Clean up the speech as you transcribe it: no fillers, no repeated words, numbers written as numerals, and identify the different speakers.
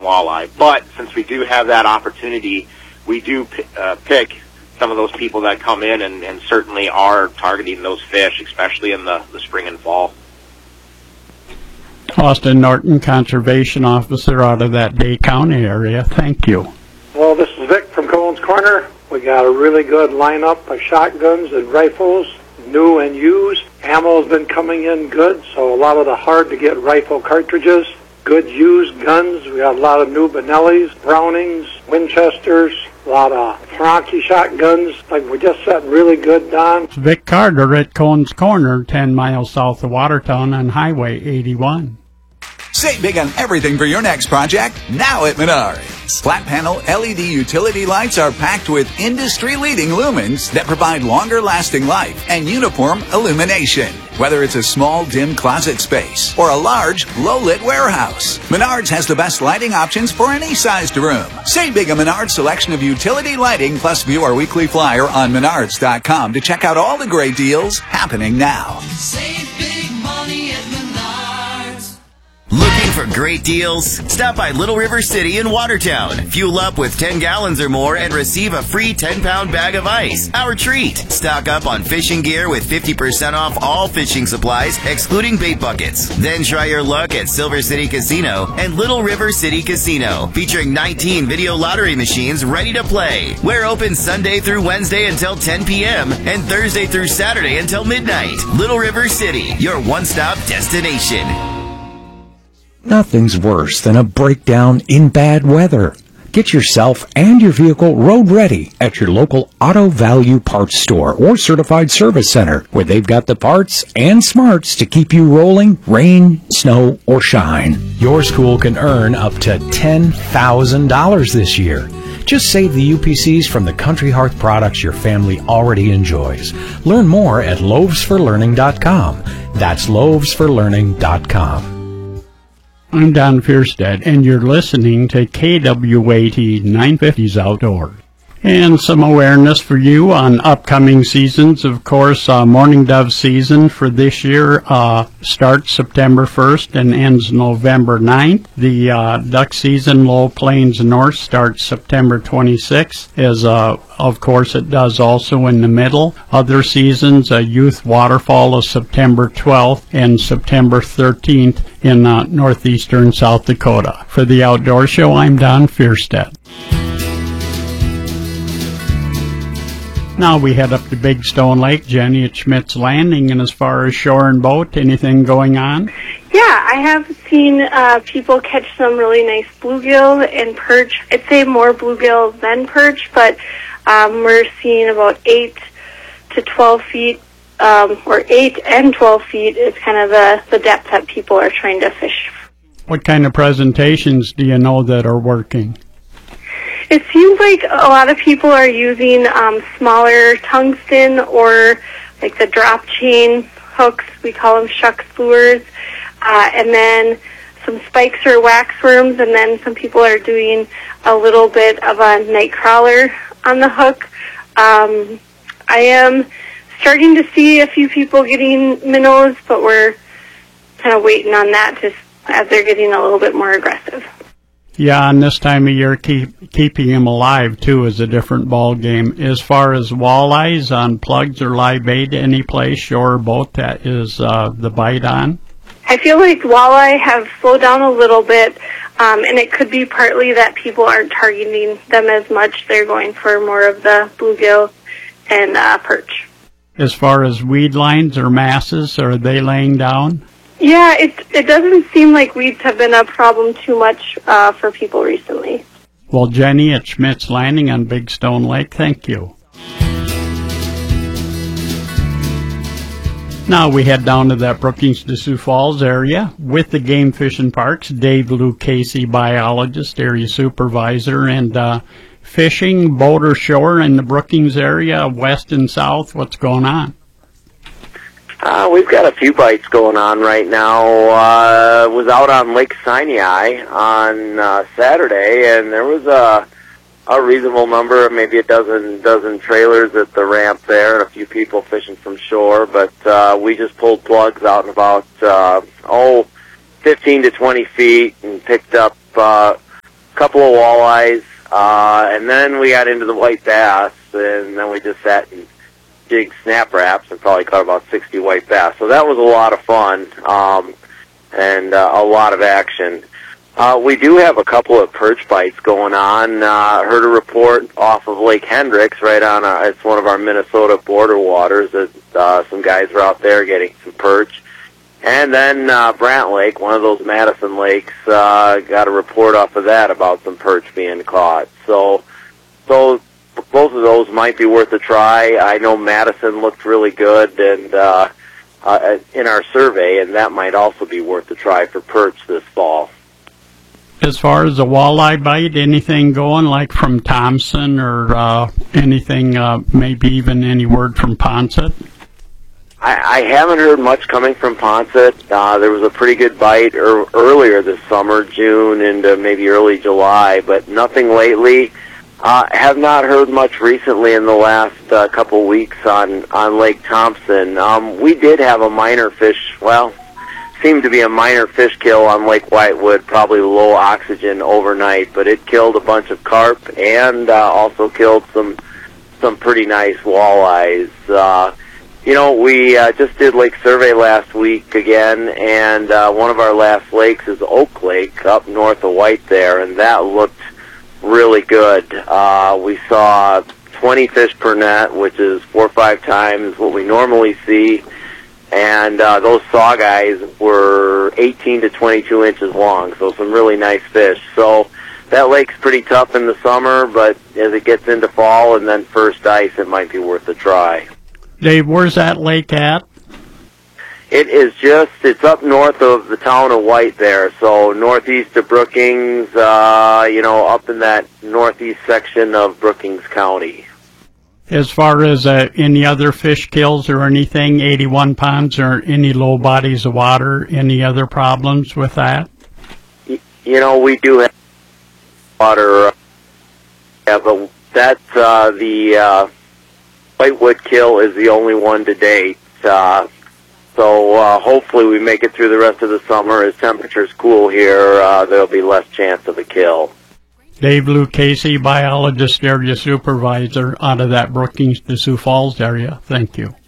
Speaker 1: walleye. But since we do have that opportunity, we do pick some of those people that come in and certainly are targeting those fish, especially in the spring and fall.
Speaker 2: Austin Norton, Conservation Officer out of that Day County area. Thank you.
Speaker 3: Well, this is Vic from Cohen's Corner. We got a really good lineup of shotguns and rifles, new and used. Ammo's been coming in good, so a lot of the hard-to-get rifle cartridges. Good used guns. We got a lot of new Benellis, Brownings, Winchesters, a lot of Franchi shotguns. Like, we just set really good, Don.
Speaker 2: It's Vic Carter at Cohen's Corner, 10 miles south of Watertown on Highway 81.
Speaker 4: Save big on everything for your next project now at Menards. Flat panel LED utility lights are packed with industry-leading lumens that provide longer lasting life and uniform illumination. Whether it's a small, dim closet space or a large, low-lit warehouse, Menards has the best lighting options for any sized room. Save big on Menards' selection of utility lighting, plus view our weekly flyer on Menards.com to check out all the great deals happening now.
Speaker 5: Save big money at Menards.
Speaker 6: Looking for great deals? Stop by Little River City in Watertown. Fuel up with 10 gallons or more and receive a free 10-pound bag of ice. Our treat. Stock up on fishing gear with 50% off all fishing supplies, excluding bait buckets. Then try your luck at Silver City Casino and Little River City Casino, featuring 19 video lottery machines ready to play. We're open Sunday through Wednesday until 10 p.m. and Thursday through Saturday until midnight. Little River City, your one-stop destination.
Speaker 7: Nothing's worse than a breakdown in bad weather. Get yourself and your vehicle road ready at your local Auto Value Parts Store or Certified Service Center, where they've got the parts and smarts to keep you rolling, rain, snow, or shine. Your school can earn up to $10,000 this year. Just save the UPCs from the Country Hearth products your family already enjoys. Learn more at loavesforlearning.com. That's loavesforlearning.com.
Speaker 2: I'm Don Fierstead, and you're listening to KWAT 950's Outdoors. And some awareness for you on upcoming seasons. Of course, Mourning Dove season for this year starts September 1st and ends November 9th. The duck season, Low Plains North, starts September 26th, as of course it does also in the middle. Other seasons, Youth Waterfall is September 12th and September 13th in northeastern South Dakota. For the Outdoor Show, I'm Don Fierstead. Now we head up to Big Stone Lake. Jenny at Schmidt's Landing, and as far as shore and boat, anything going on?
Speaker 8: Yeah, I have seen people catch some really nice bluegill and perch. I'd say more bluegill than perch, but we're seeing about 8 to 12 feet, or 8 and 12 feet is kind of the depth that people are trying to fish.
Speaker 2: What kind of presentations do you know that are working?
Speaker 8: It seems like a lot of people are using smaller tungsten or like the drop chain hooks. We call them shuck lures. And then some spikes or wax worms. And then some people are doing a little bit of a night crawler on the hook. I am starting to see a few people getting minnows, but we're kind of waiting on that just as they're getting a little bit more aggressive.
Speaker 2: Yeah, and this time of year, keeping them alive, too, is a different ball game. As far as walleyes on plugs or live bait, any place, shore or boat, that is the bite on?
Speaker 8: I feel like walleye have slowed down a little bit, and it could be partly that people aren't targeting them as much. They're going for more of the bluegill and perch.
Speaker 2: As far as weed lines or masses, are they laying down?
Speaker 8: Yeah, it doesn't seem like weeds have been a problem too much for people recently.
Speaker 2: Well, Jenny at Schmidt's Landing on Big Stone Lake, thank you. Now we head down to that Brookings to Sioux Falls area with the Game Fishing Parks. Dave Lucchese, biologist, area supervisor, and fishing, boat or shore in the Brookings area, west and south. What's going on?
Speaker 1: We've got a few bites going on right now. Was out on Lake Sinai on Saturday, and there was a reasonable number, maybe a dozen trailers at the ramp there, and a few people fishing from shore. But we just pulled plugs out in about 15 to 20 feet and picked up couple of walleyes, and then we got into the white bass, and then we just sat and jigged snap wraps and probably caught about 60 white bass. So that was a lot of fun, and a lot of action. We do have a couple of perch bites going on. Heard a report off of Lake Hendricks, right on it's one of our Minnesota border waters, that some guys were out there getting some perch. And then Brant Lake, one of those Madison lakes, got a report off of that about some perch being caught. So both of those might be worth a try. I know Madison looked really good and in our survey, and that might also be worth a try for perch this fall.
Speaker 2: As far as a walleye bite, anything going, like from Thompson or anything, maybe even any word from Ponset?
Speaker 1: I haven't heard much coming from Ponset. There was a pretty good bite earlier this summer, June into maybe early July, but nothing lately. Have not heard much recently in the last couple weeks on Lake Thompson. We did have a minor fish, seemed to be a minor fish kill on Lake Whitewood, probably low oxygen overnight, but it killed a bunch of carp and also killed some pretty nice walleyes. We just did lake survey last week again, and one of our last lakes is Oak Lake up north of White there, and that looked really good. We saw 20 fish per net, which is 4 or 5 times what we normally see. And those saw guys were 18 to 22 inches long, so some really nice fish. So that lake's pretty tough in the summer, but as it gets into fall and then first ice, it might be worth a try.
Speaker 2: Dave, where's that lake at?
Speaker 1: It's up north of the town of White there, so northeast of Brookings, up in that northeast section of Brookings County.
Speaker 2: As far as any other fish kills or anything, 81 ponds or any low bodies of water, any other problems with that?
Speaker 1: We do have water, but that's the Whitewood kill is the only one to date. So hopefully we make it through the rest of the summer. As temperatures cool here, there'll be less chance of a kill.
Speaker 2: Dave Lucchese, biologist area supervisor out of that Brookings to Sioux Falls area. Thank you.